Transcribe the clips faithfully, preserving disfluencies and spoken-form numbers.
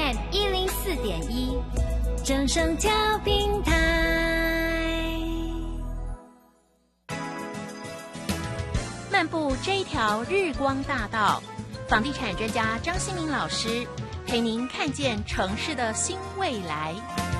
M 一零四点一，正声调频台。漫步这一条日光大道，房地产专家张新民老师陪您看见城市的新未来。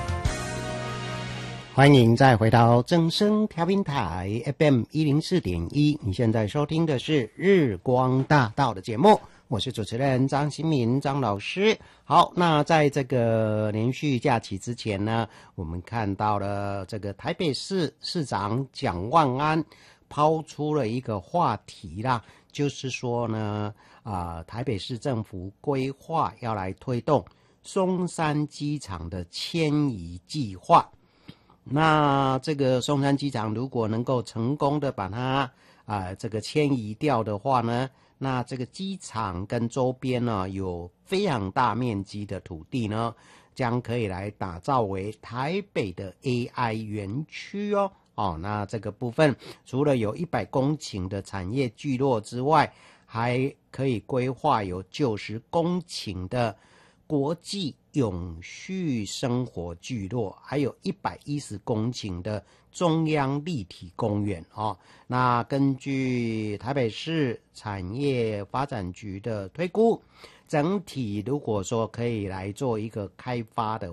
欢迎再回到正声调频台 F M 一零四点一，你现在收听的是日光大道的节目，我是主持人张新民张老师。好，那在这个连续假期之前呢，我们看到了这个台北市市长蒋万安抛出了一个话题啦，就是说呢，啊、呃，台北市政府规划要来推动松山机场的迁移计划。那这个松山机场如果能够成功的把它啊、呃、这个迁移掉的话呢，那这个机场跟周边呢有非常大面积的土地呢，将可以来打造为台北的 A I 园区哦。哦，那这个部分除了有一百公顷的产业聚落之外，还可以规划有九十公顷的国际永续生活聚落，还有一百一十公顷的中央立体公园哦。那根据台北市产业发展局的推估，整体如果说可以来做一个开发的